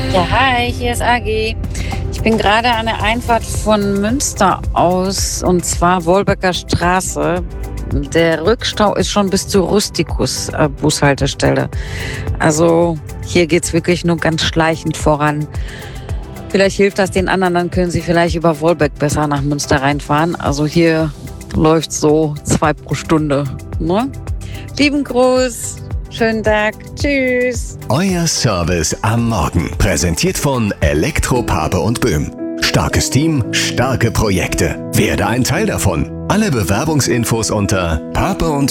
Ja, hi, hier ist Agi. Ich bin gerade an der Einfahrt von Münster aus, und zwar Wolbecker Straße. Der Rückstau ist schon bis zur Rusticus Bushaltestelle. Also hier geht's wirklich nur ganz schleichend voran. Vielleicht hilft das den anderen, dann können sie vielleicht über Wolbeck besser nach Münster reinfahren. Also hier läuft so 2 pro Stunde. Ne? Lieben Gruß, schönen Tag, tschüss. Euer Service am Morgen. Präsentiert von Elektro Pape und Böhm. Starkes Team, starke Projekte. Werde ein Teil davon. Alle Bewerbungsinfos unter pape und